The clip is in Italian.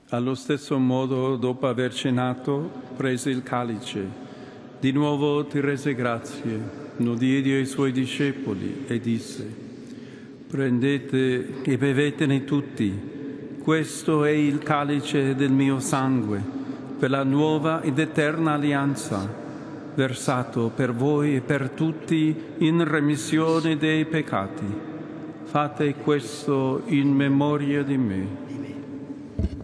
Allo stesso modo, dopo aver cenato, prese il calice. Di nuovo ti rese grazie, lo diede ai suoi discepoli e disse: prendete e bevetene tutti, questo è il calice del mio sangue, per la nuova ed eterna alleanza, versato per voi e per tutti in remissione dei peccati. Fate questo in memoria di me.